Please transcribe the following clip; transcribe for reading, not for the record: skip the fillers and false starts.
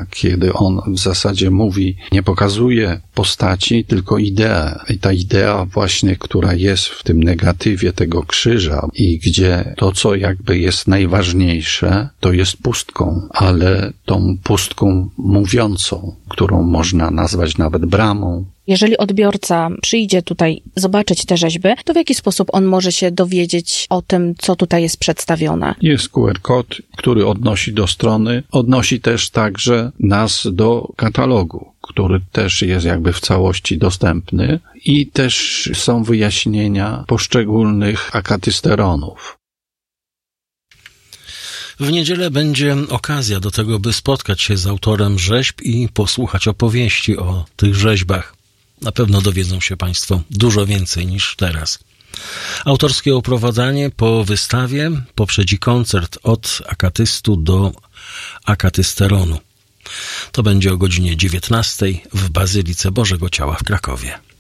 Boga, kiedy on w zasadzie mówi, nie pokazuje postaci, tylko ideę. I ta idea właśnie, która jest w tym negatywie tego krzyża i gdzie to, co jakby jest najważniejsze, to jest pustką, ale tą pustką mówiącą, którą można nazwać nawet bramą. Jeżeli odbiorca przyjdzie tutaj zobaczyć te rzeźby, to w jaki sposób on może się dowiedzieć o tym, co tutaj jest przedstawione? Jest QR kod, który odnosi do strony. Odnosi też także nas do katalogu, który też jest jakby w całości dostępny i też są wyjaśnienia poszczególnych akatysteronów. W niedzielę będzie okazja do tego, by spotkać się z autorem rzeźb i posłuchać opowieści o tych rzeźbach. Na pewno dowiedzą się Państwo dużo więcej niż teraz. Autorskie oprowadzanie po wystawie poprzedzi koncert od akatystu do akatysteronu. To będzie o godzinie 19 w Bazylice Bożego Ciała w Krakowie.